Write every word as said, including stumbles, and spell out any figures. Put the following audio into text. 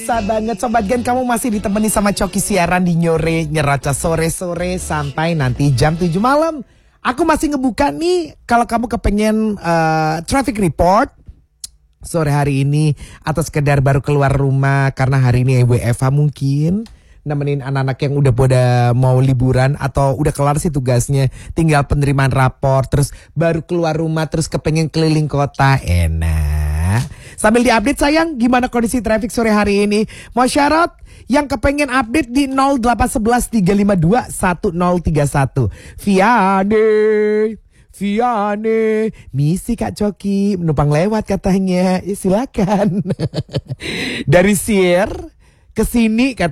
Bisa banget Sobat Gen, kamu masih ditemani sama Coki siaran di Nyore Nyeraca sore-sore sampai nanti jam tujuh malam. Aku masih ngebuka nih kalau kamu kepengen uh, traffic report sore hari ini atau sekedar baru keluar rumah karena hari ini W F H mungkin, nemenin anak-anak yang udah pada mau liburan atau udah kelar sih tugasnya, tinggal penerimaan rapor, terus baru keluar rumah, terus kepengen keliling kota, enak. Sambil diupdate sayang, gimana kondisi traffic sore hari ini? Mau syarat? Yang kepengen update di nol delapan satu satu tiga lima dua satu nol tiga satu. Viane, Viane, misi Kak Coki, menumpang lewat katanya. Ya, silakan. Dari Sier ke sini